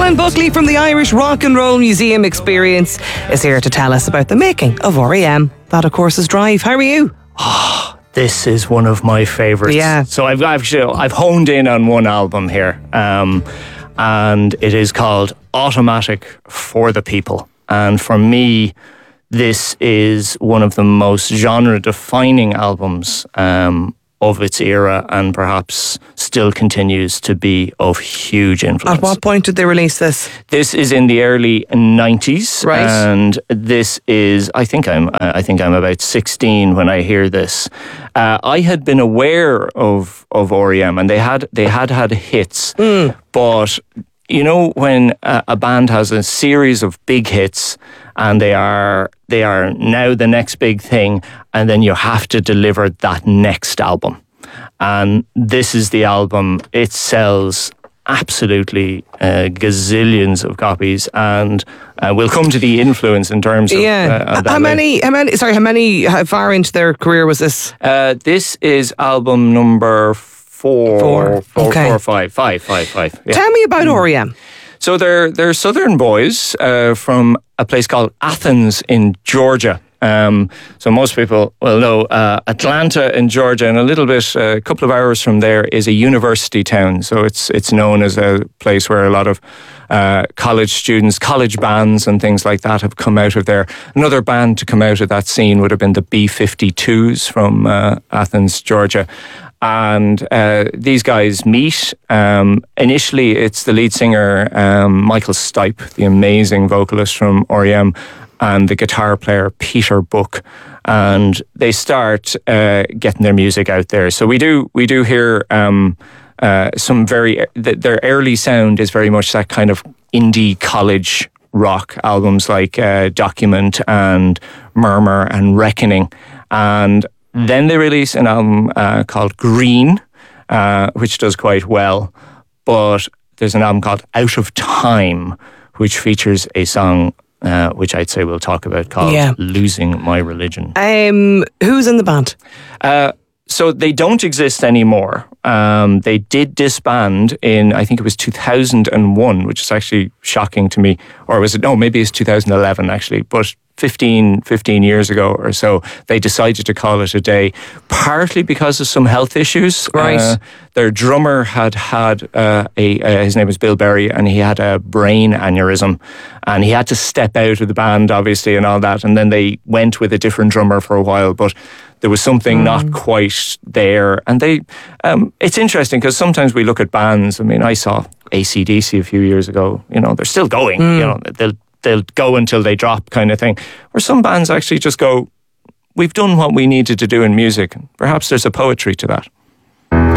Alan Buckley from the Irish Rock and Roll Museum Experience is here to tell us about the making of R.E.M. That, of course, is Drive. How are you? This is one of my favourites. Yeah. So I've honed in on one album here, and it is called Automatic for the People. And for me, this is one of the most genre-defining albums of its era, and perhaps still continues to be of huge influence. At what point did they release this? This is in the early 90s, right? And this is, I think I'm about 16 when I hear this. I had been aware of R.E.M. and they had hits, but you know when a band has a series of big hits and they are now the next big thing, and then you have to deliver that next album. And this is the album. It sells absolutely gazillions of copies, and we'll come to the influence in terms of that. How far into their career was this? This is album number four or five. Yeah. Tell me about R.E.M. So they're southern boys from a place called Athens in Georgia. So most people will know Atlanta in Georgia, and a couple of hours from there is a university town. So it's known as a place where a lot of college students, college bands and things like that have come out of there. Another band to come out of that scene would have been the B-52s from Athens, Georgia. And these guys meet. Initially, it's the lead singer, Michael Stipe, the amazing vocalist from R.E.M., and the guitar player, Peter Buck. And they start getting their music out there. So we do hear some their early sound is very much that kind of indie college rock albums like Document and Murmur and Reckoning. And then they release an album called Green, which does quite well. But there's an album called Out of Time, which features a song which I'd say we'll talk about, called Losing My Religion. Who's in the band? So they don't exist anymore. They did disband in, I think it was 2001, which is actually shocking to me. Or was it? No, maybe it's 2011 actually. But 15 years ago or so, they decided to call it a day, partly because of some health issues. Right. Their drummer had his name was Bill Berry, and he had a brain aneurysm, and he had to step out of the band, obviously, and all that. And then they went with a different drummer for a while, but there was something not quite there. And it's interesting because sometimes we look at bands. I mean, I saw AC/DC a few years ago. You know, they're still going. You know, they'll go until they drop, kind of thing. Where some bands actually just go, we've done what we needed to do in music. Perhaps there's a poetry to that.